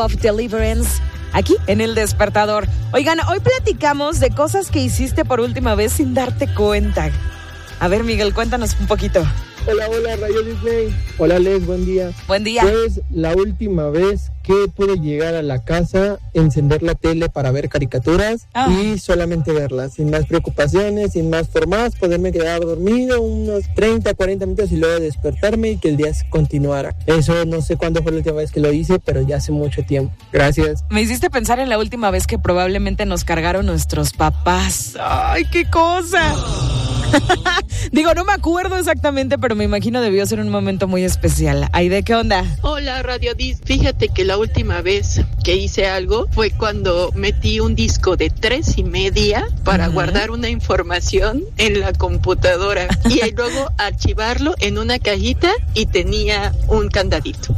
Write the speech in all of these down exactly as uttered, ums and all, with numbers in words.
of Deliverance, aquí en El Despertador. Oigan, hoy platicamos de cosas que hiciste por última vez sin darte cuenta. A ver, Miguel, cuéntanos un poquito. Hola, hola, Radio Disney. Hola, Les, buen día. Buen día. Pues la última vez que pude llegar a la casa, encender la tele para ver caricaturas oh. y solamente verlas, sin más preocupaciones, sin más por más, poderme quedar dormido unos treinta, cuarenta minutos y luego despertarme y que el día continuara. Eso no sé cuándo fue la última vez que lo hice, pero ya hace mucho tiempo. Gracias. Me hiciste pensar en la última vez que probablemente nos cargaron nuestros papás. ¡Ay, qué cosa! Digo, no me acuerdo exactamente, pero me imagino debió ser un momento muy especial. Aide, ¿qué onda? Hola, Radio Dis. Fíjate que la última vez que hice algo fue cuando metí un disco de tres y media para uh-huh. guardar una información en la computadora y luego archivarlo en una cajita y tenía un candadito.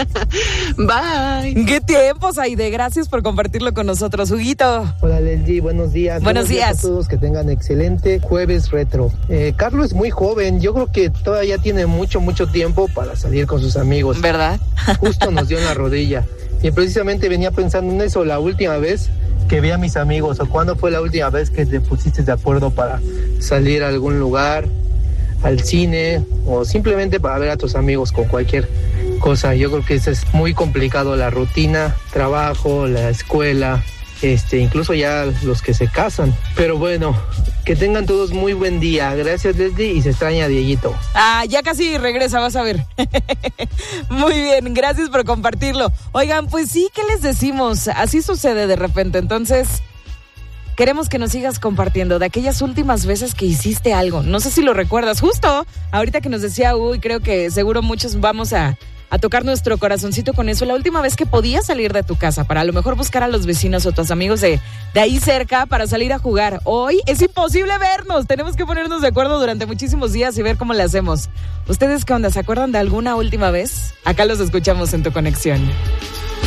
Bye. ¿Qué tiempos, Aide? Gracias por compartirlo con nosotros, Huguito. Hola, Leslie. Buenos días. Buenos, buenos días. días a todos, que tengan excelente jueves retro. Eh, Carlos es muy joven, yo creo que todavía tiene mucho, mucho tiempo para salir con sus amigos. ¿Verdad? Justo nos dio en la rodilla. Y precisamente venía pensando en eso, la última vez que vi a mis amigos, o cuándo fue la última vez que te pusiste de acuerdo para salir a algún lugar, al cine, o simplemente para ver a tus amigos con cualquier cosa. Yo creo que eso es muy complicado, la rutina, trabajo, la escuela, este, incluso ya los que se casan. Pero bueno, que tengan todos muy buen día. Gracias, Leslie, y se extraña a Dieguito. Ah, ya casi regresa, vas a ver. Muy bien, gracias por compartirlo. Oigan, pues sí, ¿qué les decimos? Así sucede de repente, entonces queremos que nos sigas compartiendo de aquellas últimas veces que hiciste algo. No sé si lo recuerdas, justo ahorita que nos decía, uy, creo que seguro muchos vamos a a tocar nuestro corazoncito con eso. La última vez que podías salir de tu casa para a lo mejor buscar a los vecinos o tus amigos de, de ahí cerca para salir a jugar. Hoy es imposible vernos. Tenemos que ponernos de acuerdo durante muchísimos días y ver cómo le hacemos. ¿Ustedes qué onda? ¿Se acuerdan de alguna última vez? Acá los escuchamos en Tu Conexión.